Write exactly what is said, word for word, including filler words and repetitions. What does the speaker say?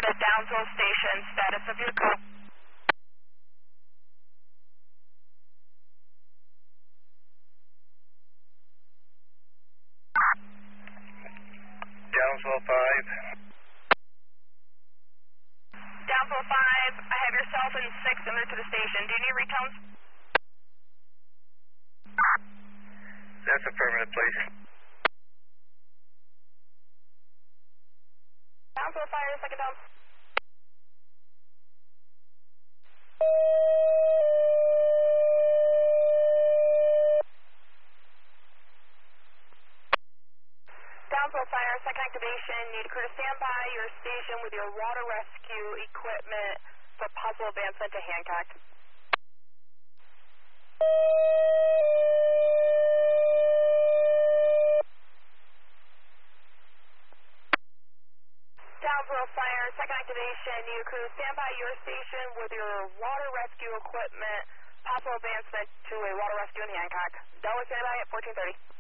to Downsville Station. Status of your call. Downsville five. Downsville five, I have yourself and six en route to the station. Do you need retones? That's affirmative, please. Downsville fire, second down. Downsville fire, second activation. Need a crew to stand by your station with your water rescue equipment for possible advancement to Hancock. Downsville fire, second activation. Need a crew to stand by your station with your water rescue equipment, possible advancement to a water rescue in Hancock. Delaware, stand by at fourteen thirty.